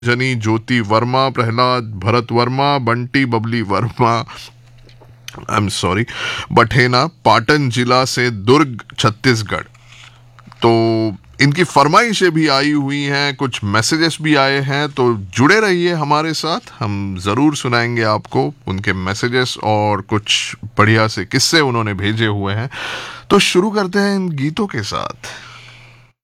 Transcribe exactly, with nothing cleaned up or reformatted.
जनी, ज्योति Verma, Prahlad Bharat Verma, Bunty Babli Verma, I am sorry, Bathena, Patan जिला से दुर्ग, छत्तीसगढ़। तो इनकी फरमाइशें भी आई हुई हैं, कुछ मैसेजेस भी आए हैं, तो जुड़े रहिए हमारे साथ। हम ज़रूर सुनाएंगे आपको उनके मैसेजेस और कुछ बढ़िया से किस्से उन्होंने भेजे हुए हैं। तो शुरू करते हैं इन गीतों के साथ।